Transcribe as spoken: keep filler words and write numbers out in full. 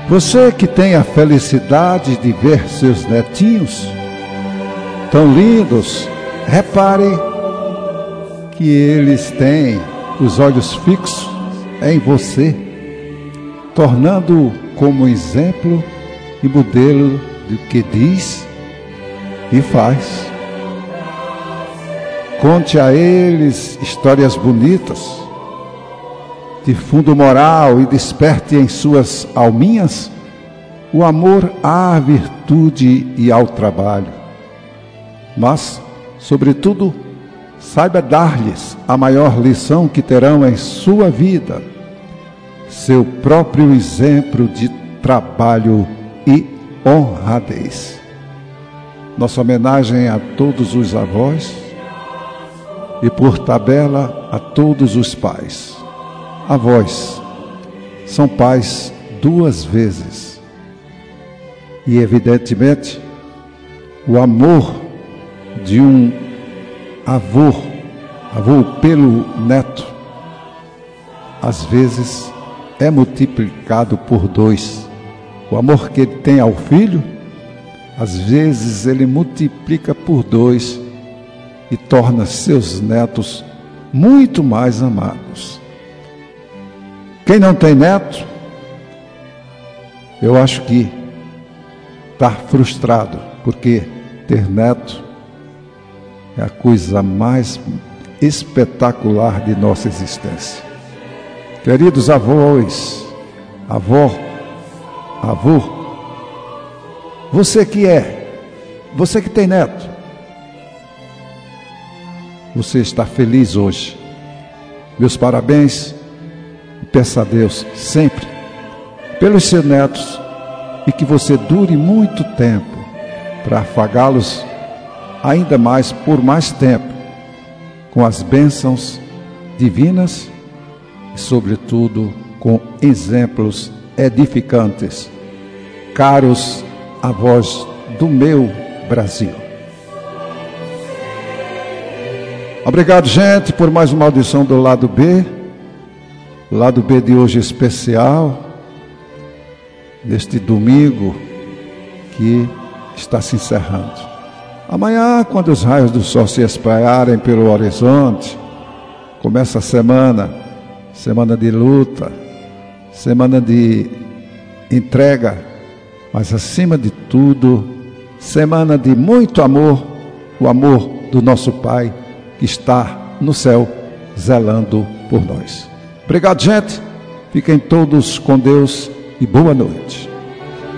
Você que tem a felicidade de ver seus netinhos tão lindos, repare que eles têm os olhos fixos em você, tornando-o como exemplo e modelo do que diz e faz. Conte a eles histórias bonitas, de fundo moral, e desperte em suas alminhas o amor à virtude e ao trabalho. Mas, sobretudo, saiba dar-lhes a maior lição que terão em sua vida, seu próprio exemplo de trabalho e honradez. Nossa homenagem a todos os avós e, por tabela, a todos os pais. Avós são pais duas vezes. E, evidentemente, o amor de um avô, avô pelo neto, às vezes é multiplicado por dois. O amor que ele tem ao filho, às vezes ele multiplica por dois e torna seus netos muito mais amados. Quem não tem neto, eu acho que está frustrado, porque ter neto é a coisa mais espetacular de nossa existência. Queridos avós, avó, avô, você que é, você que tem neto, você está feliz hoje. Meus parabéns. Peça a Deus sempre pelos seus netos e que você dure muito tempo para afagá-los ainda mais por mais tempo com as bênçãos divinas e, sobretudo, com exemplos edificantes, caros avós do meu Brasil. Obrigado, gente, por mais uma audição do Lado B. Lado B de hoje especial, neste domingo que está se encerrando. Amanhã, quando os raios do sol se espalharem pelo horizonte, começa a semana, semana de luta, semana de entrega, mas acima de tudo, semana de muito amor, o amor do nosso Pai que está no céu zelando por nós. Obrigado, gente. Fiquem todos com Deus e boa noite.